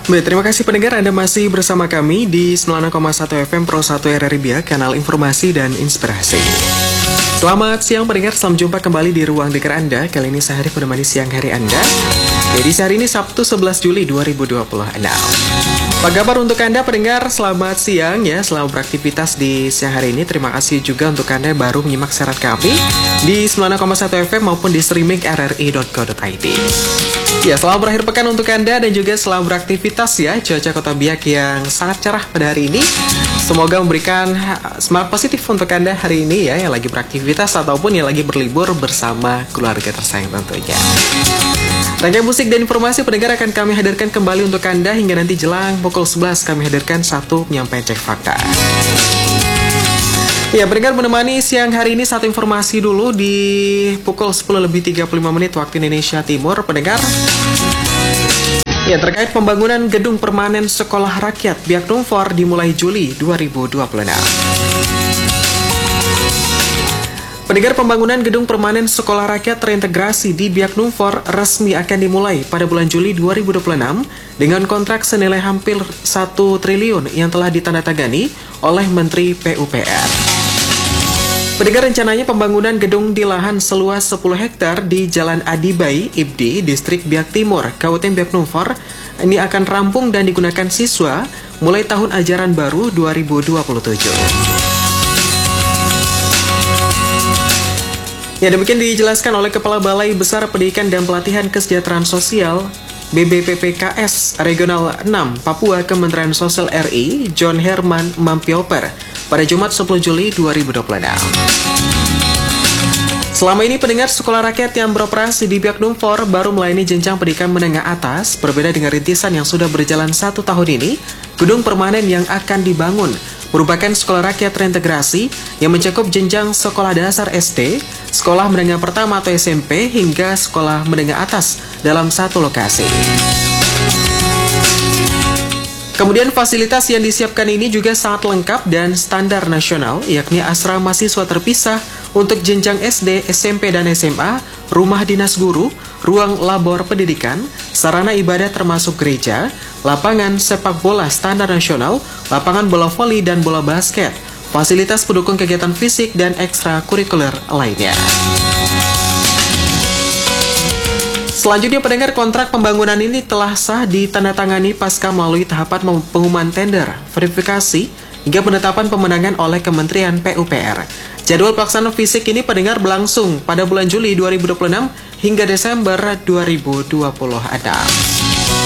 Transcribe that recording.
Baik, terima kasih pendengar, Anda masih bersama kami di 96,1 FM Pro 1 RRI Biak, kanal informasi dan inspirasi. Selamat siang pendengar, selamat jumpa kembali di Ruang Dengar Anda. Kali ini saya menemani siang hari Anda. Jadi hari ini Sabtu 11 Juli 2026. Apa kabar untuk Anda pendengar? Selamat siang ya, selamat beraktivitas di siang hari ini. Terima kasih juga untuk Anda yang baru menyimak siaran kami di 96,1 FM maupun di streaming rri.co.id. Ya, selamat berakhir pekan untuk Anda dan juga selamat beraktivitas ya. Cuaca Kota Biak yang sangat cerah pada hari ini. Semoga memberikan semangat positif untuk Anda hari ini ya, yang lagi beraktivitas ataupun yang lagi berlibur bersama keluarga tersayang tentunya. Rangkaian musik dan informasi pendengar akan kami hadirkan kembali untuk Anda hingga nanti jelang pukul 11 kami hadirkan satu penyampaian cek fakta. Ya, pendengar menemani siang hari ini satu informasi dulu di pukul 10:35 waktu Indonesia Timur, pendengar. Ya, terkait pembangunan gedung permanen Sekolah Rakyat Biak Numfor dimulai Juli 2026. Pendengar, pembangunan gedung permanen Sekolah Rakyat terintegrasi di Biak Numfor resmi akan dimulai pada bulan Juli 2026 dengan kontrak senilai hampir 1 triliun yang telah ditandatangani oleh Menteri PUPR. Pendengar, rencananya pembangunan gedung di lahan seluas 10 hektar di Jalan Adibai, Ibdi, Distrik Biak Timur, Kabupaten Biak Numfor, ini akan rampung dan digunakan siswa mulai tahun ajaran baru 2027. Ya, demikian dijelaskan oleh Kepala Balai Besar Pendidikan dan Pelatihan Kesejahteraan Sosial BBPPKS Regional 6 Papua Kementerian Sosial RI, John Herman Mampioper, pada Jumat 10 Juli 2026. Selama ini pendengar, sekolah rakyat yang beroperasi di Biak Numfor baru melayani jenjang pendidikan menengah atas. Berbeda dengan rintisan yang sudah berjalan 1 tahun ini, gedung permanen yang akan dibangun merupakan sekolah rakyat terintegrasi yang mencakup jenjang sekolah dasar SD, sekolah menengah pertama atau SMP, hingga sekolah menengah atas dalam satu lokasi. Kemudian fasilitas yang disiapkan ini juga sangat lengkap dan standar nasional, yakni asrama siswa terpisah untuk jenjang SD, SMP, dan SMA, rumah dinas guru, ruang labor pendidikan, sarana ibadah termasuk gereja, lapangan sepak bola standar nasional, lapangan bola voli dan bola basket, fasilitas pendukung kegiatan fisik dan ekstrakurikuler lainnya. Selanjutnya pendengar, kontrak pembangunan ini telah sah ditandatangani pasca melalui tahapan pengumuman tender, verifikasi, hingga penetapan pemenangan oleh Kementerian PUPR. Jadwal pelaksanaan fisik ini pendengar berlangsung pada bulan Juli 2026 hingga Desember 2026.